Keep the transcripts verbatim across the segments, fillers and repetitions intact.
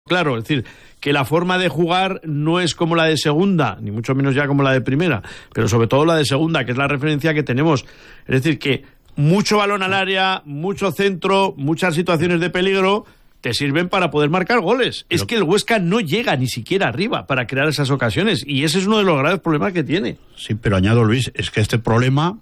Claro, es decir, que la forma de jugar no es como la de segunda, ni mucho menos ya como la de primera, pero sobre todo la de segunda, que es la referencia que tenemos. Es decir, que mucho balón al área, mucho centro, muchas situaciones de peligro te sirven para poder marcar goles. Pero es que el Huesca no llega ni siquiera arriba para crear esas ocasiones, y ese es uno de los graves problemas que tiene. Sí, pero añado, Luis, es que este problema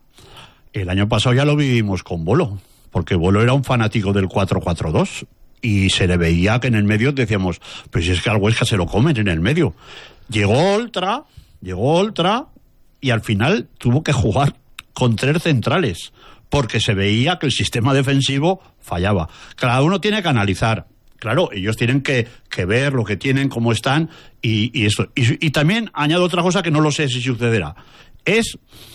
el año pasado ya lo vivimos con Bolo, porque Bolo era un fanático del cuatro cuatro dos. Y se le veía que en el medio decíamos, pues si es que al Huesca se lo comen en el medio. Llegó Oltra, llegó Oltra, y al final tuvo que jugar con tres centrales, porque se veía que el sistema defensivo fallaba. Cada uno tiene que analizar. Claro, ellos tienen que, que ver lo que tienen, cómo están, y, y esto. Y, y también añado otra cosa que no lo sé si sucederá. Es,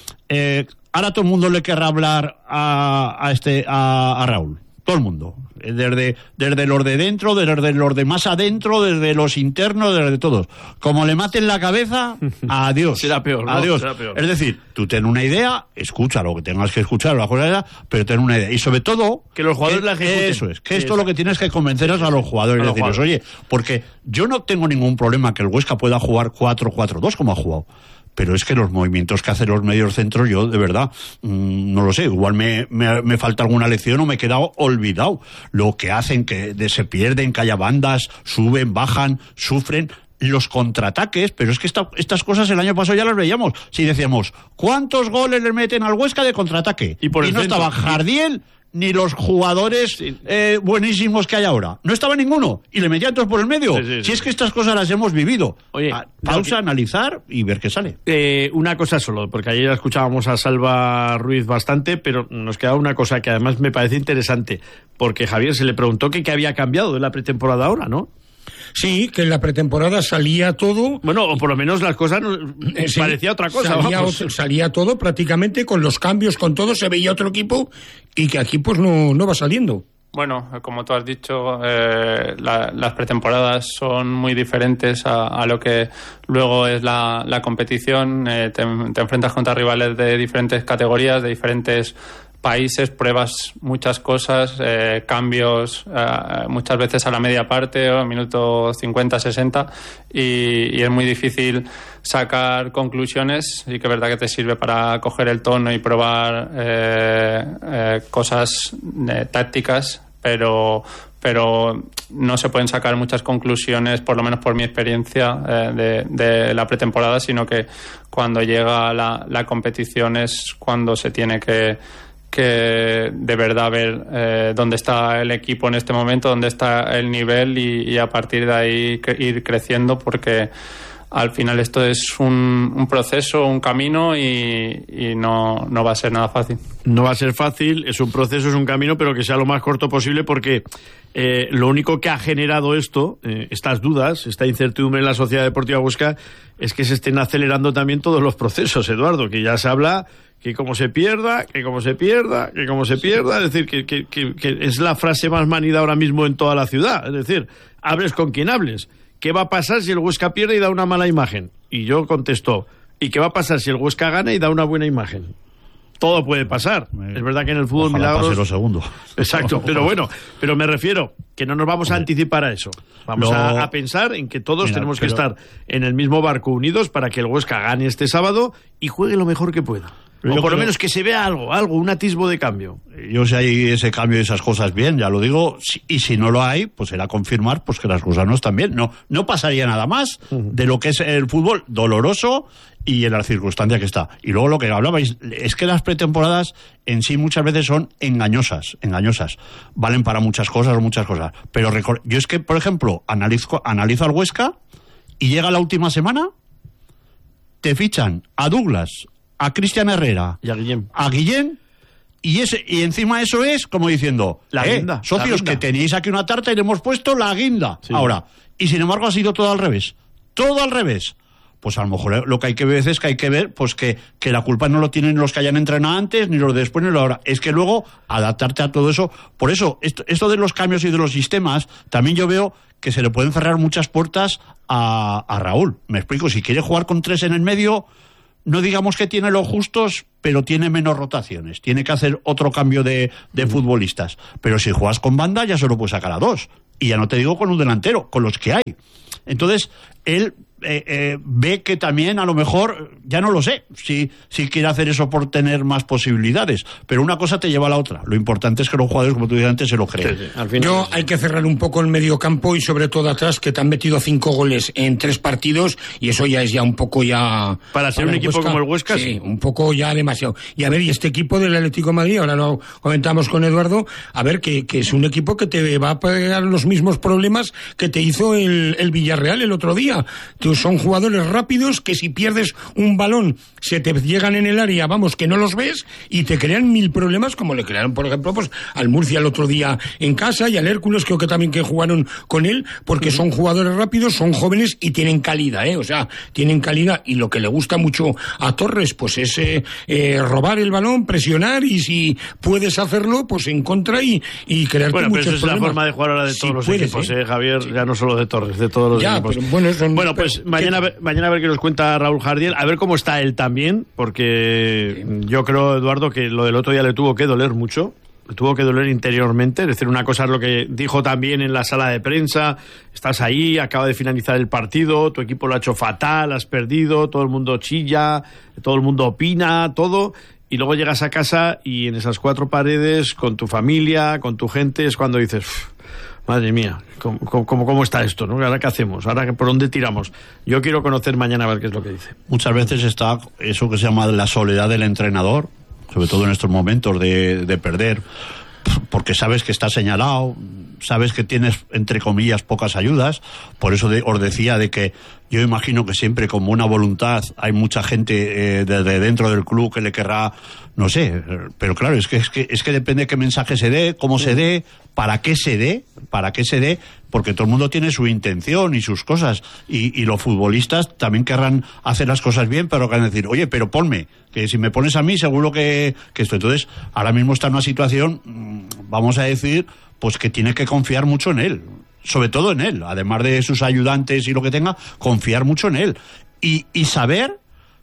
eh, ahora todo el mundo le querrá hablar a, a, este, a, a Raúl. Todo el mundo, desde, desde los de dentro, desde los de más adentro, desde los internos, desde todos. Como le maten la cabeza, adiós. Será peor, ¿no? Adiós. Será peor. Es decir, tú ten una idea, escucha lo que tengas que escuchar, la cosa, pero ten una idea. Y sobre todo, que los jugadores que, la ejecuten. Eso es, que esto es lo que tienes que convencer a los jugadores. A los decirles, jugadores. oye, porque yo no tengo ningún problema que el Huesca pueda jugar cuatro cuatro dos como ha jugado. Pero es que los movimientos que hacen los medios centros, yo de verdad, mmm, no lo sé, igual me, me, me falta alguna lección o me he quedado olvidado. Lo que hacen, que de, se pierden, que haya bandas, suben, bajan, sufren, los contraataques, pero es que esta, estas cosas el año pasado ya las veíamos. Si decíamos, ¿cuántos goles le meten al Huesca de contraataque? Y, por y el no centro. estaba Jardiel ni los jugadores eh, buenísimos que hay ahora. No estaba ninguno. Y le metían todos por el medio. Sí, sí, sí. Si es que estas cosas las hemos vivido. Oye, A, pausa, que... analizar y ver qué sale. Eh, una cosa solo, porque ayer escuchábamos a Salva Ruiz bastante, pero nos quedaba una cosa que además me parece interesante, porque Javier se le preguntó que qué había cambiado de la pretemporada ahora, ¿no? Sí, que en la pretemporada salía todo. Bueno, o por lo menos las cosas no, eh, sí, parecía otra cosa. Salía, vamos. otro, salía todo prácticamente con los cambios, con todo, se veía otro equipo y que aquí pues no, no va saliendo. Bueno, como tú has dicho, eh, la, las pretemporadas son muy diferentes a, a lo que luego es la, la competición. Eh, te, te enfrentas contra rivales de diferentes categorías, de diferentes países, pruebas muchas cosas, eh, cambios eh, muchas veces a la media parte o minuto cincuenta, sesenta y, y es muy difícil sacar conclusiones. Sí que es verdad que te sirve para coger el tono y probar eh, eh, cosas eh, tácticas, pero pero no se pueden sacar muchas conclusiones, por lo menos por mi experiencia eh, de, de la pretemporada, sino que cuando llega la, la competición es cuando se tiene que que de verdad ver eh, dónde está el equipo en este momento, dónde está el nivel y, y a partir de ahí cre- ir creciendo, porque al final esto es un, un proceso, un camino y, y no, no va a ser nada fácil. No va a ser fácil, es un proceso, es un camino, pero que sea lo más corto posible, porque eh, lo único que ha generado esto, eh, estas dudas, esta incertidumbre en la Sociedad Deportiva Huesca, es que se estén acelerando también todos los procesos, Eduardo, que ya se habla que como se pierda, que como se pierda, que como se pierda, es decir, que, que, que, que es la frase más manida ahora mismo en toda la ciudad, es decir, hables con quien hables. ¿Qué va a pasar si el Huesca pierde y da una mala imagen? Y yo contesto, ¿y qué va a pasar si el Huesca gana y da una buena imagen? Todo puede pasar. Es verdad que en el fútbol Ojalá milagros... pase lo segundo. Exacto, pero bueno, pero me refiero que no nos vamos a anticipar a eso. Vamos Lo... a, a pensar en que todos Mira, tenemos pero... que estar en el mismo barco unidos para que el Huesca gane este sábado y juegue lo mejor que pueda. Pero o por creo... lo menos que se vea algo, algo, un atisbo de cambio. Yo si hay ese cambio y esas cosas bien, ya lo digo, y si no lo hay, pues será confirmar pues que las cosas no están bien. No, no pasaría nada más de lo que es el fútbol doloroso y en la circunstancia que está. Y luego lo que hablabais, es que las pretemporadas en sí muchas veces son engañosas, engañosas. Valen para muchas cosas o muchas cosas. Pero record... yo es que, por ejemplo, analizo, analizo al Huesca y llega la última semana, te fichan a Douglas, a Cristian Herrera y a Guillén. A Guillén y ese y encima eso es como diciendo, la eh, guinda, socios, la guinda. Que tenéis aquí una tarta y le hemos puesto la guinda. Sí. Ahora, y sin embargo ha sido todo al revés. Todo al revés. Pues a lo mejor lo que hay que ver es que hay que ver pues que, que la culpa no lo tienen los que hayan entrenado antes, ni los de después, ni los de ahora. Es que luego adaptarte a todo eso. Por eso, esto, esto de los cambios y de los sistemas, también yo veo que se le pueden cerrar muchas puertas a, a Raúl. Me explico, si quiere jugar con tres en el medio, no digamos que tiene los justos, pero tiene menos rotaciones. Tiene que hacer otro cambio de, de futbolistas. Pero si juegas con banda, ya solo puedes sacar a dos. Y ya no te digo con un delantero, con los que hay. Entonces, él eh, eh, ve que también a lo mejor, ya no lo sé, si, si quiere hacer eso por tener más posibilidades, pero una cosa te lleva a la otra. Lo importante es que los jugadores, como tú dices antes, se lo creen. Sí, sí, al final, Yo hay que cerrar un poco el medio campo y sobre todo atrás, que te han metido cinco goles en tres partidos y eso ya es ya un poco ya... Para ser un equipo como el Huesca, sí, un poco ya demasiado. Y a ver, y este equipo del Atlético de Madrid, ahora lo comentamos con Eduardo, a ver, que, que es un equipo que te va a pegar los mismos problemas que te hizo el, el Villarreal el otro día. Tú, son jugadores rápidos que si pierdes un balón se te llegan en el área, vamos, que no los ves y te crean mil problemas, como le crearon, por ejemplo, pues al Murcia el otro día en casa y al Hércules, creo que también que jugaron con él, porque son jugadores rápidos, son jóvenes y tienen calidad, ¿eh? O sea, tienen calidad, y lo que le gusta mucho a Torres, pues es eh, eh, robar el balón, presionar, y si puedes hacerlo, pues en contra y, y crearte bueno, muchos pero eso problemas. es la forma de jugar ahora de todos Sí, los puedes, equipos, ¿eh? ¿eh, Javier? Sí. Ya no solo de Torres, de todos los Ya, equipos. pero bueno, son- bueno, pues pero- mañana, ¿qué? a ver- mañana a ver qué nos cuenta Raúl Jardiel, a ver cómo está él también, porque yo creo, Eduardo, que lo del otro día le tuvo que doler mucho. Le tuvo que doler interiormente, es decir, una cosa es lo que dijo también en la sala de prensa: estás ahí, acaba de finalizar el partido, tu equipo lo ha hecho fatal, has perdido, todo el mundo chilla, todo el mundo opina, todo, y luego llegas a casa y en esas cuatro paredes, con tu familia, con tu gente, es cuando dices: madre mía, ¿cómo, cómo, cómo está esto, ¿no? ¿Ahora qué hacemos? ¿Ahora por dónde tiramos? Yo quiero conocer mañana a ver qué es lo que dice. Muchas veces está eso que se llama la soledad del entrenador, sobre todo en estos momentos de, de perder, porque sabes que está señalado, sabes que tienes, entre comillas, pocas ayudas. Por eso de, os decía de que yo imagino que siempre, con buena voluntad, hay mucha gente eh, desde dentro del club que le querrá, no sé, pero claro, es que, es que es que depende qué mensaje se dé, cómo se dé, para qué se dé, para qué se dé, porque todo el mundo tiene su intención y sus cosas, y, y los futbolistas también querrán hacer las cosas bien, pero que van a decir: oye, pero ponme, que si me pones a mí seguro que, que esto. Entonces, ahora mismo está en una situación, vamos a decir, pues que tiene que confiar mucho en él, sobre todo en él, además de sus ayudantes y lo que tenga, confiar mucho en él, y, y saber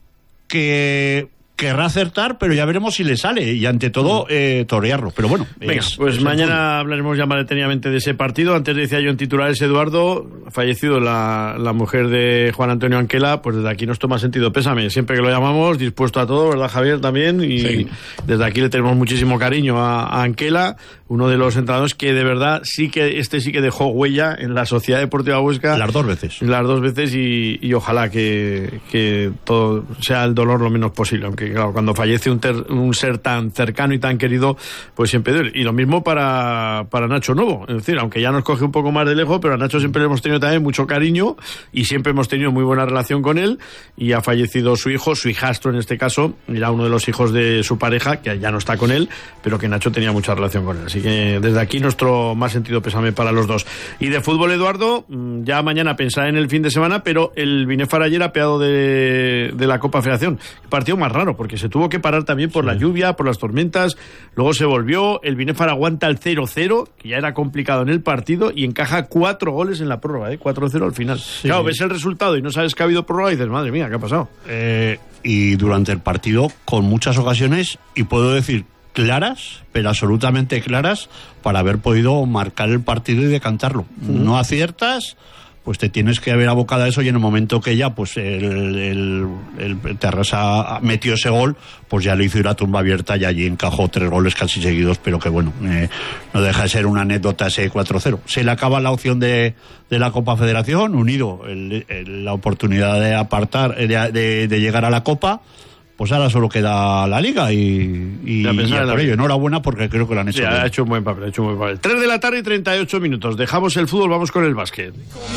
que querrá acertar, pero ya veremos si le sale, y ante todo eh, torearlo, pero bueno. Venga, es- pues es el mañana fútbol. hablaremos ya más detenidamente de ese partido. Antes decía yo en titulares, Eduardo, ha fallecido la, la mujer de Juan Antonio Anquela, pues desde aquí nos toma sentido pésame, siempre que lo llamamos, dispuesto a todo, ¿verdad, Javier? También, y Sí. desde aquí le tenemos muchísimo cariño a, a Anquela, uno de los entrenadores que de verdad sí que, este sí que dejó huella en la Sociedad Deportiva Huesca. Las dos veces. Las dos veces, y, y ojalá que, que todo sea el dolor lo menos posible, aunque claro, cuando fallece un, ter, un ser tan cercano y tan querido, pues siempre duele. Y lo mismo para, para Nacho Novo, es decir, aunque ya nos coge un poco más de lejos, pero a Nacho siempre le hemos tenido también mucho cariño y siempre hemos tenido muy buena relación con él, y ha fallecido su hijo, su hijastro en este caso, era uno de los hijos de su pareja, que ya no está con él, pero que Nacho tenía mucha relación con él. Así que desde aquí nuestro más sentido pésame para los dos. Y de fútbol, Eduardo, ya mañana pensar en el fin de semana, pero el Binefar ayer apeado de, de la Copa Federación. Partido más raro, porque se tuvo que parar también por sí. la lluvia, por las tormentas, luego se volvió, el Binefar aguanta el cero cero, que ya era complicado en el partido, y encaja cuatro goles en la prórroga, ¿eh? cuatro cero al final. Sí. Claro, ves el resultado y no sabes que ha habido prórroga y dices: madre mía, ¿qué ha pasado? Eh, y durante el partido, con muchas ocasiones, y puedo decir claras, pero absolutamente claras, para haber podido marcar el partido y decantarlo. Uh-huh. No aciertas, pues te tienes que haber abocado a eso, y en el momento que ya pues el, el, el Terrassa metió ese gol, pues ya le hizo ir a tumba abierta y allí encajó tres goles casi seguidos, pero que bueno, eh, no deja de ser una anécdota ese cuatro cero. Se le acaba la opción de, de la Copa Federación, unido el, el, la oportunidad de apartar, de, de, de llegar a la Copa. Pues ahora solo queda la Liga y, y, y por ello, enhorabuena, porque creo que lo han hecho sí, bien. Ha hecho un buen papel, ha hecho un buen papel. tres de la tarde y treinta y ocho minutos. Dejamos el fútbol, vamos con el básquet.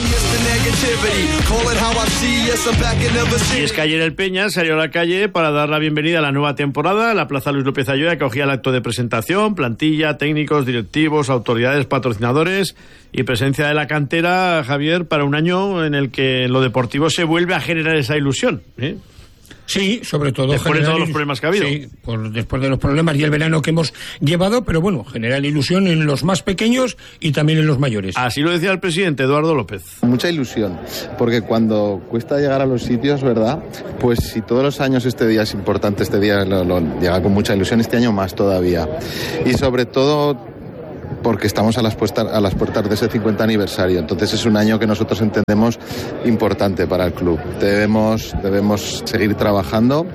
Y es que ayer el Peña salió a la calle para dar la bienvenida a la nueva temporada. La Plaza Luis López Ayora acogía el acto de presentación, plantilla, técnicos, directivos, autoridades, patrocinadores y presencia de la cantera, Javier, para un año en el que en lo deportivo se vuelve a generar esa ilusión, ¿eh? Sí, sobre todo después de todos los problemas que ha habido. Sí, por, después de los problemas y el verano que hemos llevado, pero bueno, generar ilusión en los más pequeños y también en los mayores. Así lo decía el presidente Eduardo López. Mucha ilusión, porque cuando cuesta llegar a los sitios, ¿verdad? Pues si todos los años este día es importante, este día lo, lo llega con mucha ilusión, este año más todavía. Y sobre todo porque estamos a las, puestas, a las puertas de ese cincuenta aniversario. Entonces es un año que nosotros entendemos importante para el club. Debemos, debemos seguir trabajando.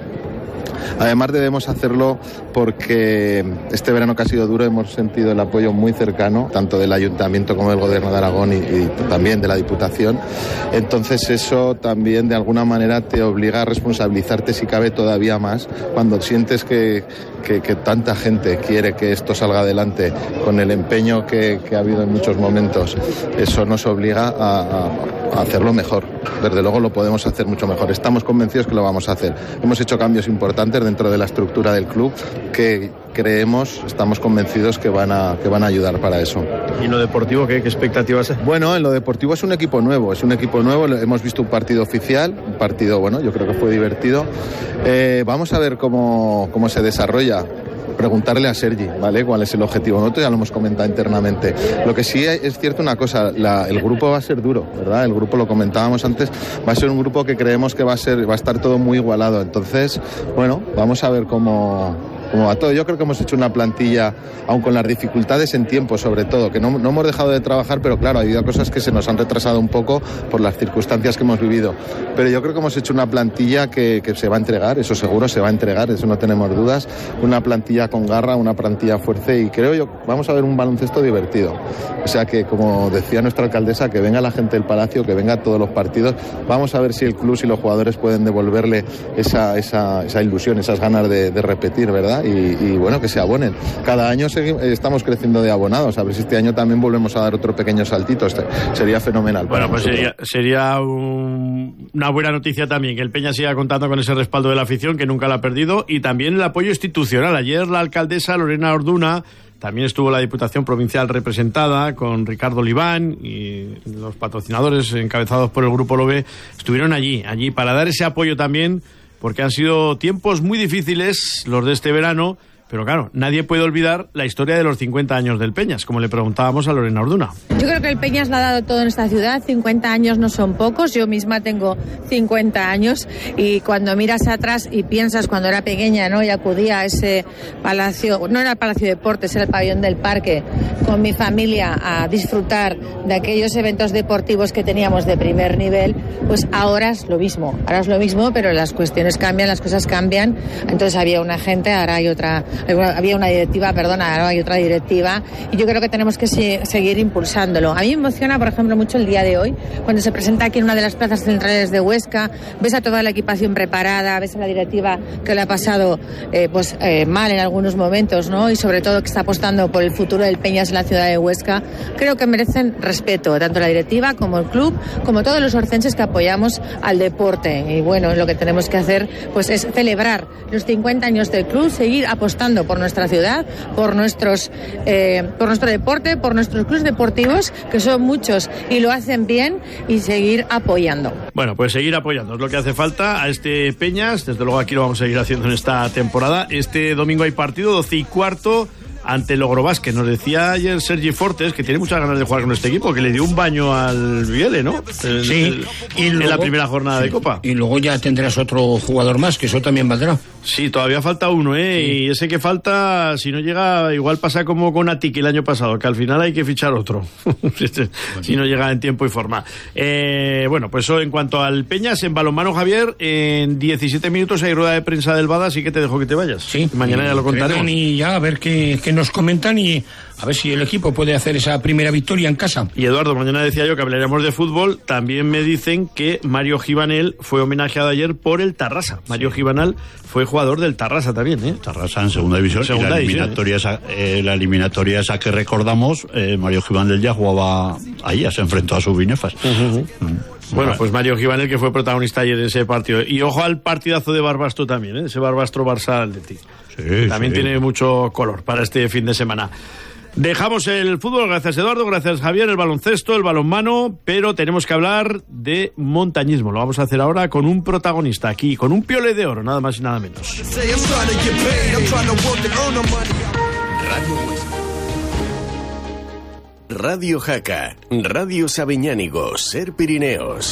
Además debemos hacerlo porque este verano que ha sido duro hemos sentido el apoyo muy cercano, tanto del Ayuntamiento como del Gobierno de Aragón y, y también de la Diputación. Entonces eso también de alguna manera te obliga a responsabilizarte, si cabe, todavía más cuando sientes que, que, que tanta gente quiere que esto salga adelante con el empeño que, que ha habido en muchos momentos. Eso nos obliga a, a, a hacerlo mejor. Desde luego lo podemos hacer mucho mejor. Estamos convencidos que lo vamos a hacer. Hemos hecho cambios importantes dentro de la estructura del club que creemos, estamos convencidos que van a, que van a ayudar para eso. ¿Y en lo deportivo qué, qué expectativas hay? Bueno, en lo deportivo es un equipo nuevo, es un equipo nuevo, hemos visto un partido oficial, un partido, bueno, yo creo que fue divertido. Eh, vamos a ver cómo, cómo se desarrolla. Preguntarle a Sergi, ¿vale? ¿Cuál es el objetivo? Nosotros ya lo hemos comentado internamente. Lo que sí es cierto una cosa, la, el grupo va a ser duro, ¿verdad? El grupo, lo comentábamos antes, va a ser un grupo que creemos que va a ser, va a estar todo muy igualado. Entonces, bueno, vamos a ver cómo, cómo va todo. Yo creo que hemos hecho una plantilla, aun con las dificultades en tiempo, sobre todo, que no, no hemos dejado de trabajar, pero claro, ha habido cosas que se nos han retrasado un poco por las circunstancias que hemos vivido. Pero yo creo que hemos hecho una plantilla que, que se va a entregar, eso seguro se va a entregar, eso no tenemos dudas. Una plantilla con garra, una plantilla fuerte, y creo yo vamos a ver un baloncesto divertido. O sea que, como decía nuestra alcaldesa, que venga la gente del Palacio, que venga a todos los partidos. Vamos a ver si el club y los jugadores pueden devolverle esa, esa, esa ilusión, esas ganas de, de repetir, ¿verdad? Y, y bueno, que se abonen. Cada año seguimos, estamos creciendo de abonados. A ver si este año también volvemos a dar otro pequeño saltito. Este sería fenomenal. Bueno, pues sería, sería un, una buena noticia también que el Peña siga contando con ese respaldo de la afición, que nunca la ha perdido, y también el apoyo institucional. Ayer la alcaldesa Lorena Orduna, también estuvo la Diputación Provincial representada con Ricardo Oliván, y los patrocinadores encabezados por el Grupo Lobe estuvieron allí, allí para dar ese apoyo también, porque han sido tiempos muy difíciles los de este verano. Pero claro, nadie puede olvidar la historia de los cincuenta años del Peñas, como le preguntábamos a Lorena Orduna. Yo creo que el Peñas lo ha dado todo en esta ciudad. cincuenta años no son pocos. Yo misma tengo cincuenta años, y cuando miras atrás y piensas cuando era pequeña, ¿no? Y acudía a ese palacio, no era el Palacio de Deportes, era el pabellón del Parque, con mi familia a disfrutar de aquellos eventos deportivos que teníamos de primer nivel, pues ahora es lo mismo. Ahora es lo mismo, pero las cuestiones cambian, las cosas cambian. Entonces había una gente, ahora hay otra. Había una directiva, perdona, ahora hay otra directiva, y yo creo que tenemos que si, seguir impulsándolo. A mí me emociona, por ejemplo, mucho el día de hoy, cuando se presenta aquí en una de las plazas centrales de Huesca, ves a toda la equipación preparada, ves a la directiva que le ha pasado eh, pues eh, mal en algunos momentos, ¿no? Y sobre todo que está apostando por el futuro del Peñas en la ciudad de Huesca. Creo que merecen respeto, tanto la directiva como el club, como todos los orcenses que apoyamos al deporte. Y bueno, lo que tenemos que hacer pues es celebrar los cincuenta años del club, seguir apostando por nuestra ciudad, por nuestros, eh, por nuestro deporte, por nuestros clubes deportivos, que son muchos y lo hacen bien, y seguir apoyando. Bueno, pues seguir apoyando es lo que hace falta a este Peñas. Desde luego aquí lo vamos a seguir haciendo en esta temporada. Este domingo hay partido, doce y cuarto, ante el Logrobasque. Nos decía ayer Sergi Fortes que tiene muchas ganas de jugar con este equipo, que le dio un baño al Viele, ¿no? El, sí, el, y luego, en la primera jornada sí, de Copa. Y luego ya tendrás otro jugador más, que eso también valdrá. Sí, todavía falta uno, ¿eh? Sí. Y ese que falta, si no llega, igual pasa como con Atiki el año pasado, que al final hay que fichar otro. Si no llega en tiempo y forma. Eh, bueno, pues eso en cuanto al Peñas. En balonmano, Javier, en diecisiete minutos hay rueda de prensa del Bada, así que te dejo que te vayas. Sí. Mañana ya lo contaremos. Y ya a ver qué, qué nos comentan, y a ver si el equipo puede hacer esa primera victoria en casa. Y Eduardo, mañana decía yo que hablaríamos de fútbol. También me dicen que Mario Givanel fue homenajeado ayer por el Tarrasa. Mario sí. Givanel fue jugador del Tarrasa también, ¿eh? Tarrasa en segunda división. Segunda y la eliminatoria, división, esa, eh, la eliminatoria esa que recordamos, eh, Mario Givanel ya jugaba ahí, ya se enfrentó a sus binefas. Uh-huh. Mm. Bueno, pues Mario Givanel, que fue protagonista ayer de ese partido. Y ojo al partidazo de Barbastro también, ¿eh? Ese Barbastro Barça Athletic. Sí, también sí. Tiene mucho color para este fin de semana. Dejamos el fútbol, gracias Eduardo, gracias Javier, el baloncesto, el balonmano, pero tenemos que hablar de montañismo. Lo vamos a hacer ahora con un protagonista aquí, con un piole de oro, nada más y nada menos. Radio Jaca, Radio Sabiñánigo, Ser Pirineos.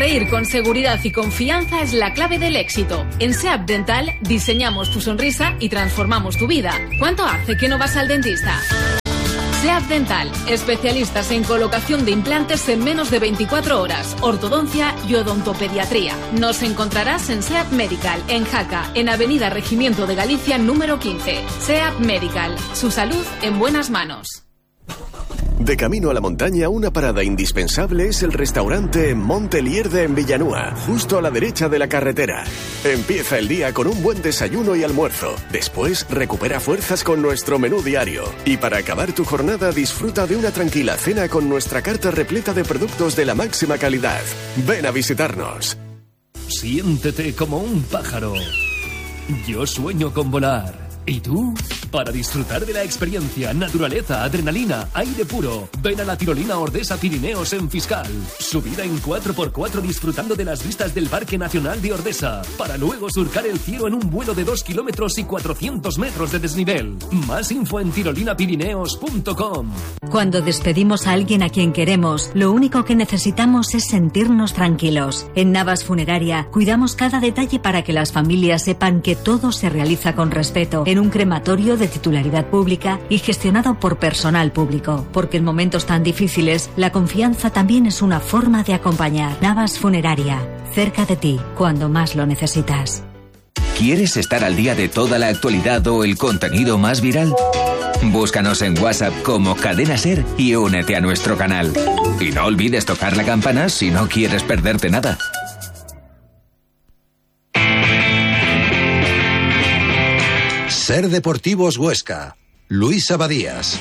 Sonreír con seguridad y confianza es la clave del éxito. En SEAP Dental diseñamos tu sonrisa y transformamos tu vida. ¿Cuánto hace que no vas al dentista? SEAP Dental, especialistas en colocación de implantes en menos de veinticuatro horas, ortodoncia y odontopediatría. Nos encontrarás en SEAP Medical, en Jaca, en Avenida Regimiento de Galicia número quince. SEAP Medical, su salud en buenas manos. De camino a la montaña, una parada indispensable es el restaurante Montelierde en Villanúa, justo a la derecha de la carretera. Empieza el día con un buen desayuno y almuerzo. Después, recupera fuerzas con nuestro menú diario. Y para acabar tu jornada, disfruta de una tranquila cena con nuestra carta repleta de productos de la máxima calidad. Ven a visitarnos. Siéntete como un pájaro. Yo sueño con volar. ¿Y tú? Para disfrutar de la experiencia, naturaleza, adrenalina, aire puro, ven a la tirolina Ordesa Pirineos en Fiscal. Subida en cuatro por cuatro disfrutando de las vistas del Parque Nacional de Ordesa, para luego surcar el cielo en un vuelo de dos kilómetros y cuatrocientos metros de desnivel. Más info en tirolina pirineos punto com. Cuando despedimos a alguien a quien queremos, lo único que necesitamos es sentirnos tranquilos. En Navas Funeraria cuidamos cada detalle para que las familias sepan que todo se realiza con respeto, en un crematorio de titularidad pública y gestionado por personal público. Porque en momentos tan difíciles, la confianza también es una forma de acompañar. Navas Funeraria, cerca de ti, cuando más lo necesitas. ¿Quieres estar al día de toda la actualidad o el contenido más viral? Búscanos en WhatsApp como Cadena Ser y únete a nuestro canal. Y no olvides tocar la campana si no quieres perderte nada. Ser Deportivos Huesca, Luis Abadías.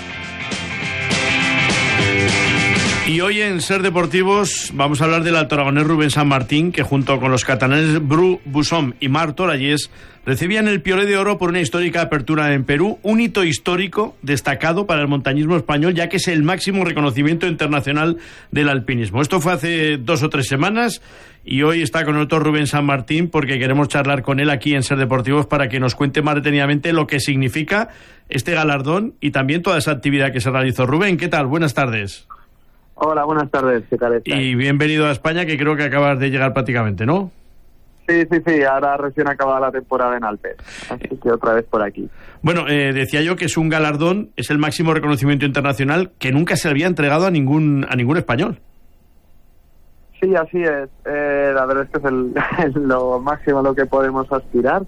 Y hoy en Ser Deportivos vamos a hablar del alto aragonés Rubén San Martín, que junto con los catalanes Bru Busom y Marc Torallés recibían el Piolé de Oro por una histórica apertura en Perú, un hito histórico destacado para el montañismo español, ya que es el máximo reconocimiento internacional del alpinismo. Esto fue hace dos o tres semanas y hoy está con nosotros Rubén San Martín porque queremos charlar con él aquí en Ser Deportivos para que nos cuente más detenidamente lo que significa este galardón y también toda esa actividad que se realizó. Rubén, ¿qué tal? Buenas tardes. Hola, buenas tardes, ¿qué tal estás? Y bienvenido a España, que creo que acabas de llegar prácticamente, ¿no? Sí, sí, sí, ahora recién acabada la temporada en Alpes, así que otra vez por aquí. Bueno, eh, decía yo que es un galardón, es el máximo reconocimiento internacional que nunca se había entregado a ningún a ningún español. Sí, así es, eh, la verdad es que es el, es lo máximo a lo que podemos aspirar.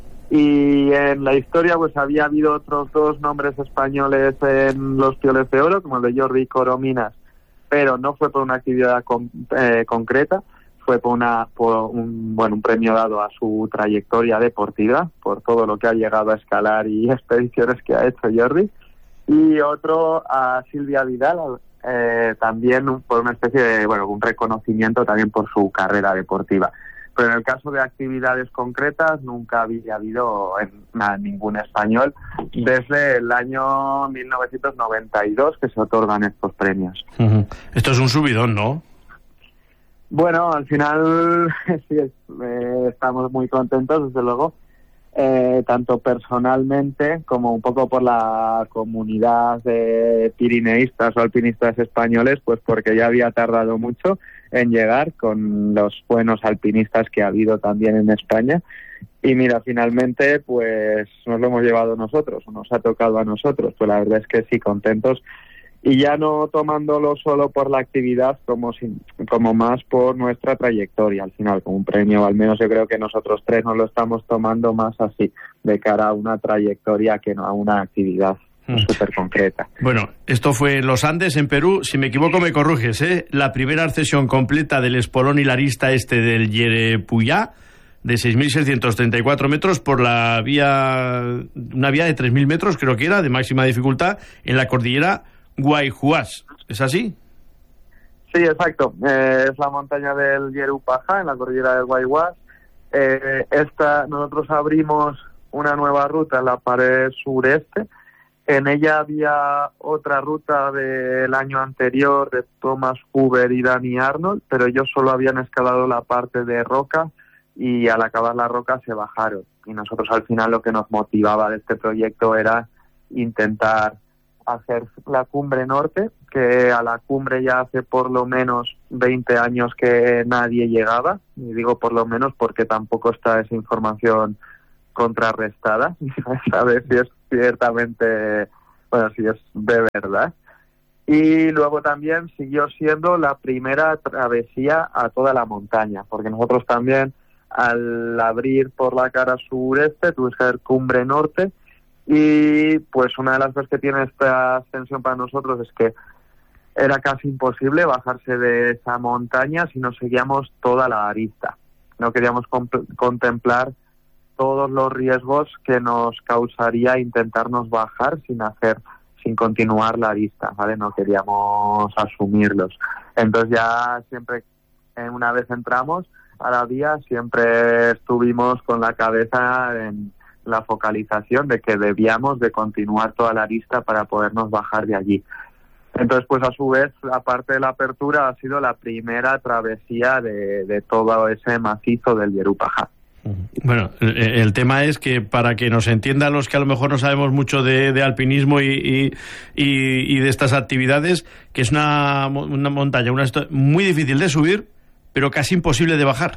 Y en la historia pues había habido otros dos nombres españoles en los Pioles de Oro, como el de Jordi Corominas, pero no fue por una actividad con, eh, concreta, fue por una por un bueno un premio dado a su trayectoria deportiva, por todo lo que ha llegado a escalar y expediciones que ha hecho Jordi, y otro a Silvia Vidal, eh, también por una especie de bueno un reconocimiento también por su carrera deportiva. Pero en el caso de actividades concretas nunca había habido en, en ningún español desde el año mil novecientos noventa y dos que se otorgan estos premios. Uh-huh. Esto es un subidón, ¿no? Bueno, al final sí, es, eh, estamos muy contentos, desde luego, eh, tanto personalmente como un poco por la comunidad de pirineístas o alpinistas españoles, pues porque ya había tardado mucho en llegar con los buenos alpinistas que ha habido también en España. Y mira, finalmente pues nos lo hemos llevado nosotros, nos ha tocado a nosotros. Pues la verdad es que sí, contentos. Y ya no tomándolo solo por la actividad, como, si, como más por nuestra trayectoria, al final, como un premio. Al menos yo creo que nosotros tres nos lo estamos tomando más así, de cara a una trayectoria que no a una actividad mm. súper concreta. Bueno, esto fue en los Andes, en Perú. Si me equivoco, me corriges, ¿eh? La primera ascensión completa del espolón y la arista este del Yerepuyá, de seis mil seiscientos treinta y cuatro metros por la vía, una vía de tres mil metros, creo que era, de máxima dificultad, en la cordillera Guayhuas. ¿Es así? Sí, exacto. Eh, es la montaña del Yerupajá, en la cordillera del Guayhuas. Eh, esta, nosotros abrimos una nueva ruta en la pared sureste. En ella había otra ruta del año anterior de Thomas Huber y Danny Arnold, pero ellos solo habían escalado la parte de roca y al acabar la roca se bajaron. Y nosotros al final lo que nos motivaba de este proyecto era intentar hacer la cumbre norte, que a la cumbre ya hace por lo menos veinte años que nadie llegaba, y digo por lo menos porque tampoco está esa información contrarrestada, a ver si es ciertamente, bueno, si es de verdad. Y luego también siguió siendo la primera travesía a toda la montaña, porque nosotros también, al abrir por la cara sureste, tuve que ser Cumbre Norte, y pues una de las cosas que tiene esta ascensión para nosotros es que era casi imposible bajarse de esa montaña si no seguíamos toda la arista. No queríamos comp- contemplar todos los riesgos que nos causaría intentarnos bajar sin hacer, sin continuar la arista, ¿vale? No queríamos asumirlos. Entonces ya siempre, una vez entramos a la vía, siempre estuvimos con la cabeza en la focalización de que debíamos de continuar toda la arista para podernos bajar de allí. Entonces, pues a su vez, aparte de la apertura, ha sido la primera travesía de, de todo ese macizo del Yerupajá. Bueno, el tema es que para que nos entiendan los que a lo mejor no sabemos mucho de, de alpinismo y, y, y, y de estas actividades, que es una, una montaña una muy difícil de subir, pero casi imposible de bajar.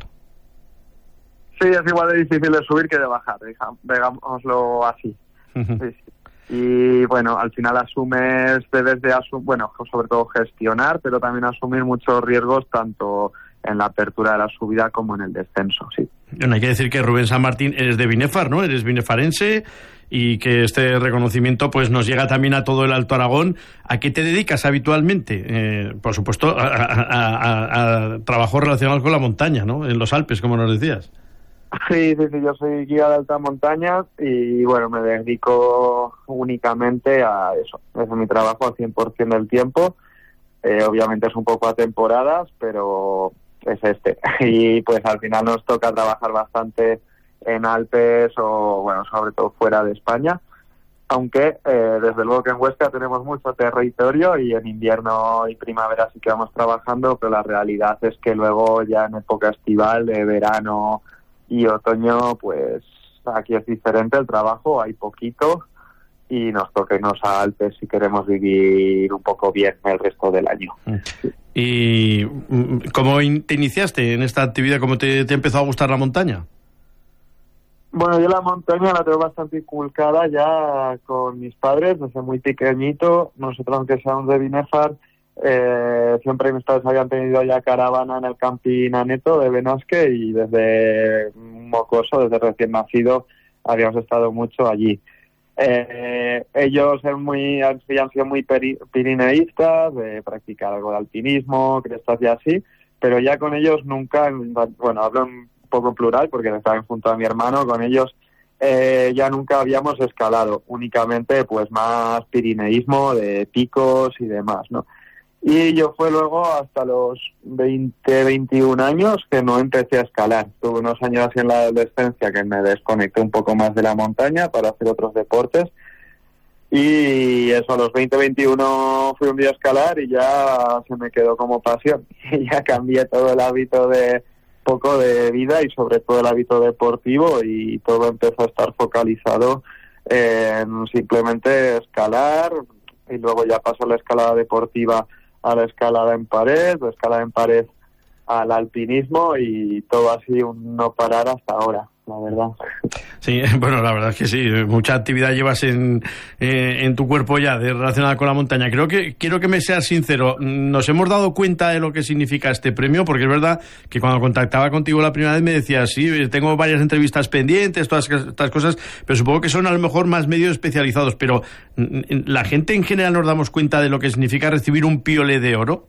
Sí, es igual de difícil de subir que de bajar, digámoslo así. Uh-huh. Sí, sí. Y bueno, al final asumes, debes de asumir, bueno, sobre todo gestionar, pero también asumir muchos riesgos tanto en la apertura de la subida como en el descenso, sí. Bueno, hay que decir que Rubén San Martín eres de Binefar, ¿no? Eres binefarense, y que este reconocimiento pues nos llega también a todo el Alto Aragón. ¿A qué te dedicas habitualmente? Eh, por supuesto, a, a, a, a trabajos relacionados con la montaña, ¿no? En los Alpes, como nos decías. Sí, sí, sí, yo soy guía de alta montaña y bueno, me dedico únicamente a eso. Ese es mi trabajo al cien por ciento del tiempo. Eh, obviamente es un poco a temporadas, pero es este. Y pues al final nos toca trabajar bastante en Alpes o bueno, sobre todo fuera de España. Aunque eh, desde luego que en Huesca tenemos mucho territorio y en invierno y primavera sí que vamos trabajando, pero la realidad es que luego ya en época estival, de verano y otoño, pues aquí es diferente el trabajo, hay poquito y nos toca irnos a Alpes si queremos vivir un poco bien el resto del año. ¿Y cómo te iniciaste en esta actividad? ¿Cómo te, te empezó a gustar la montaña? Bueno, yo la montaña la tengo bastante inculcada ya con mis padres desde muy pequeñito. Nosotros, aunque seamos de Binefar, Eh, siempre mis padres habían tenido ya caravana en el camping Aneto de Benasque y desde mocoso, desde recién nacido, habíamos estado mucho allí. Eh, ellos eran muy, han sido muy peri- pirineístas, de practicar algo de alpinismo, crestas y así, pero ya con ellos nunca, bueno, hablo un poco en plural porque estaban junto a mi hermano, con ellos eh, ya nunca habíamos escalado, únicamente pues más pirineísmo de picos y demás, ¿no? Y yo fue luego hasta los veinte, veintiún años que no empecé a escalar. Tuve unos años así en la adolescencia que me desconecté un poco más de la montaña para hacer otros deportes. Y eso, a los veinte, veintiuno fui un día a escalar y ya se me quedó como pasión. Y ya cambié todo el hábito de poco de vida y sobre todo el hábito deportivo y todo empezó a estar focalizado en simplemente escalar y luego ya pasó la escalada deportiva a la escalada en pared, la escalada en pared al alpinismo y todo así un no parar hasta ahora, la verdad. Sí, bueno, la verdad es que sí, mucha actividad llevas en, eh, en tu cuerpo ya de, relacionada con la montaña. Creo que quiero que me seas sincero, nos hemos dado cuenta de lo que significa este premio, porque es verdad que cuando contactaba contigo la primera vez me decías, sí, tengo varias entrevistas pendientes, todas estas cosas, pero supongo que son a lo mejor más medios especializados, pero ¿la gente en general nos damos cuenta de lo que significa recibir un Piolet de oro?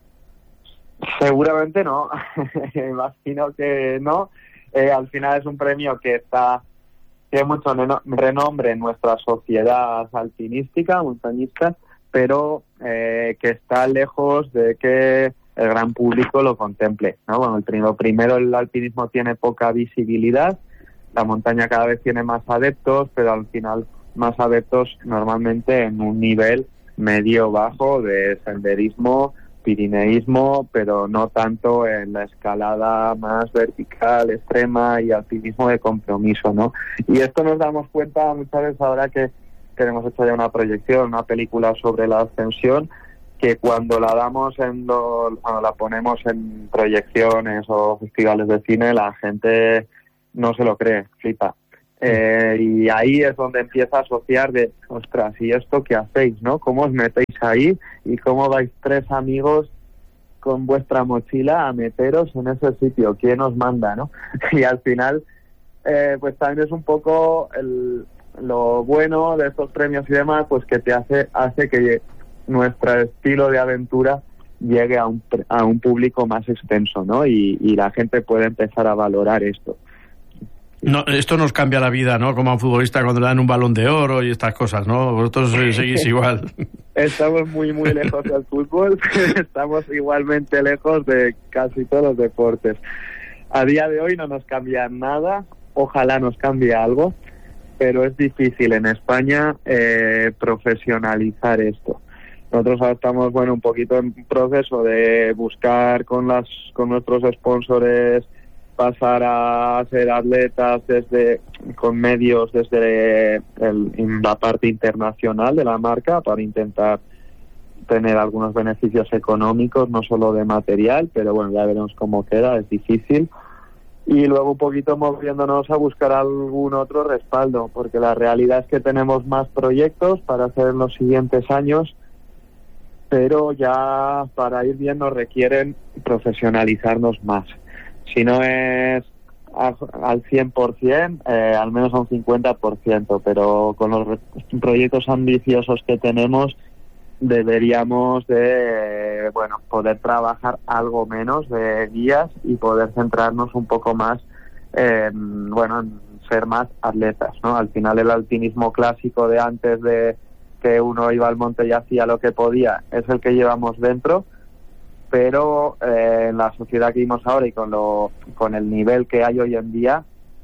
Seguramente no, imagino que no. Eh, al final es un premio que está tiene mucho renombre en nuestra sociedad alpinística, montañista, pero eh, que está lejos de que el gran público lo contemple, ¿no? Bueno, el primero, primero el alpinismo tiene poca visibilidad, la montaña cada vez tiene más adeptos, pero al final más adeptos normalmente en un nivel medio-bajo de senderismo, pirineísmo, pero no tanto en la escalada más vertical, extrema y alpinismo de compromiso, ¿no? Y esto nos damos cuenta muchas veces ahora que, que hemos hecho ya una proyección, una película sobre la ascensión, que cuando la damos en lo, cuando la ponemos en proyecciones o festivales de cine, la gente no se lo cree, flipa. Eh, y ahí es donde empieza a asociar de, ostras, ¿y esto qué hacéis, no? ¿Cómo os metéis ahí? ¿Y cómo vais tres amigos con vuestra mochila a meteros en ese sitio? ¿Quién os manda, no? Y al final, eh, pues también es un poco el, lo bueno de estos premios y demás, pues que te hace, hace que nuestro estilo de aventura llegue a un, a un público más extenso, ¿no? Y, y la gente puede empezar a valorar esto. No, esto nos cambia la vida, ¿no? Como a un futbolista cuando le dan un Balón de Oro y estas cosas, ¿no? Vosotros seguís igual. Estamos muy, muy lejos del fútbol, estamos igualmente lejos de casi todos los deportes. A día de hoy no nos cambia nada, ojalá nos cambie algo, pero es difícil en España eh, profesionalizar esto. Nosotros ahora estamos, bueno, un poquito en proceso de buscar con las con nuestros sponsors pasar a ser atletas desde con medios desde el, en la parte internacional de la marca para intentar tener algunos beneficios económicos, no solo de material, pero bueno, ya veremos cómo queda, es difícil. Y luego un poquito moviéndonos a buscar algún otro respaldo, porque la realidad es que tenemos más proyectos para hacer en los siguientes años, pero ya para ir bien nos requieren profesionalizarnos más. Si no es a, al cien por ciento, eh, al menos a un cincuenta por ciento, pero con los re- proyectos ambiciosos que tenemos deberíamos de, bueno, poder trabajar algo menos de guías y poder centrarnos un poco más en, bueno, en ser más atletas, ¿no? Al final el alpinismo clásico de antes de que uno iba al monte y hacía lo que podía es el que llevamos dentro, pero eh, en la sociedad que vivimos ahora y con lo con el nivel que hay hoy en día,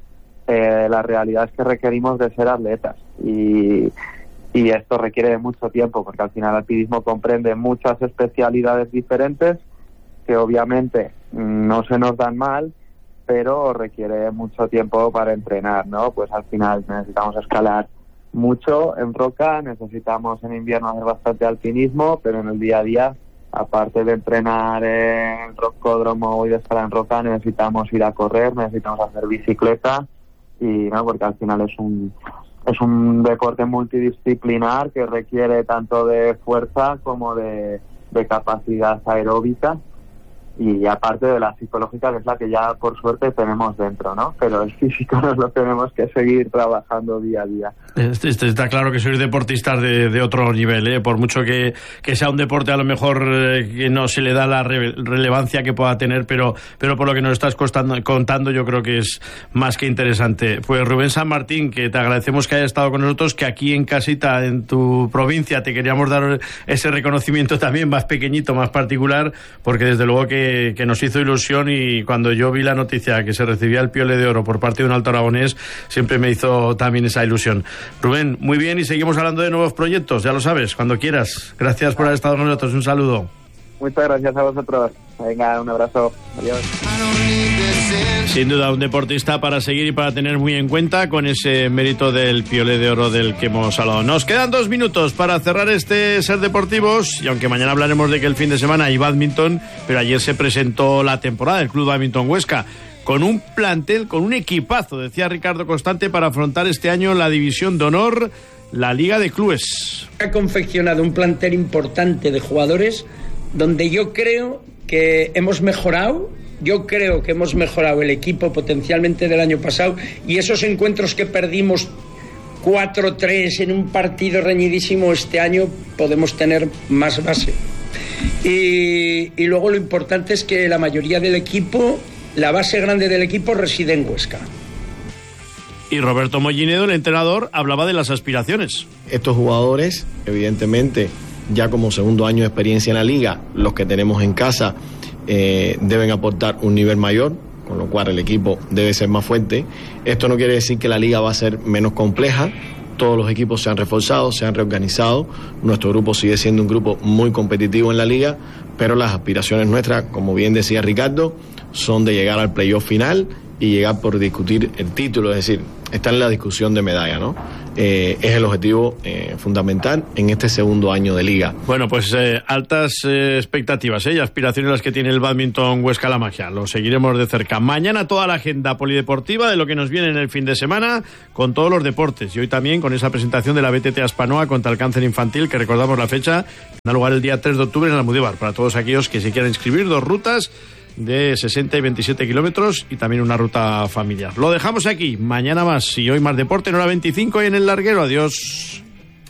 eh, la realidad es que requerimos de ser atletas y, y esto requiere de mucho tiempo, porque al final el alpinismo comprende muchas especialidades diferentes que obviamente no se nos dan mal, pero requiere mucho tiempo para entrenar, ¿no? Pues al final necesitamos escalar mucho en roca, necesitamos en invierno hacer bastante alpinismo, pero en el día a día, aparte de entrenar en el rocódromo y de escalar en roca, necesitamos ir a correr, necesitamos hacer bicicleta y no, porque al final es un es un deporte multidisciplinar que requiere tanto de fuerza como de, de capacidad aeróbica y aparte de la psicológica, que es la que ya por suerte tenemos dentro, ¿no? Pero el físico nos lo tenemos que seguir trabajando día a día. Este, este, está claro que sois deportistas de, de otro nivel, ¿eh? Por mucho que, que sea un deporte a lo mejor eh, que no se le da la re, relevancia que pueda tener, pero, pero por lo que nos estás costando, contando yo creo que es más que interesante. Pues Rubén San Martín, que te agradecemos que hayas estado con nosotros, que aquí en casita, en tu provincia, te queríamos dar ese reconocimiento también más pequeñito, más particular, porque desde luego que que nos hizo ilusión y cuando yo vi la noticia que se recibía el Piole de Oro por parte de un alto aragonés, siempre me hizo también esa ilusión. Rubén, muy bien, y seguimos hablando de nuevos proyectos, ya lo sabes, cuando quieras. Gracias por haber estado con nosotros, un saludo. Muchas gracias a vosotros. Venga, un abrazo. Adiós. Sin duda, un deportista para seguir y para tener muy en cuenta con ese mérito del Piole de Oro del que hemos hablado. Nos quedan dos minutos para cerrar este Ser Deportivos y aunque mañana hablaremos de que el fin de semana hay bádminton, pero ayer se presentó la temporada del Club Bádminton Huesca con un plantel, con un equipazo, decía Ricardo Constante, para afrontar este año la División de Honor, la Liga de Clubes. Ha confeccionado un plantel importante de jugadores donde yo creo que hemos mejorado, yo creo que hemos mejorado el equipo potencialmente del año pasado y esos encuentros que perdimos cuatro tres en un partido reñidísimo este año podemos tener más base. Y, y luego lo importante es que la mayoría del equipo, la base grande del equipo reside en Huesca. Y Roberto Mollinedo, el entrenador, hablaba de las aspiraciones. Estos jugadores, evidentemente, ya como segundo año de experiencia en la liga, los que tenemos en casa eh, deben aportar un nivel mayor, con lo cual el equipo debe ser más fuerte. Esto no quiere decir que la liga va a ser menos compleja. Todos los equipos se han reforzado, se han reorganizado. Nuestro grupo sigue siendo un grupo muy competitivo en la liga, pero las aspiraciones nuestras, como bien decía Ricardo, son de llegar al playoff final y llegar por discutir el título, es decir, está en la discusión de medalla, ¿no? eh, es el objetivo eh, fundamental en este segundo año de liga. Bueno, pues eh, altas eh, expectativas eh, y aspiraciones las que tiene el bádminton Huesca La Magia. Lo seguiremos de cerca. Mañana toda la agenda polideportiva de lo que nos viene en el fin de semana con todos los deportes. Y hoy también con esa presentación de la B T T Aspanoa contra el cáncer infantil, que recordamos la fecha, da lugar el día tres de octubre en Almudévar. Para todos aquellos que se quieran inscribir, dos rutas de sesenta y veintisiete kilómetros y también una ruta familiar. Lo dejamos aquí, mañana más y hoy más deporte en hora veinticinco y en el larguero. Adiós.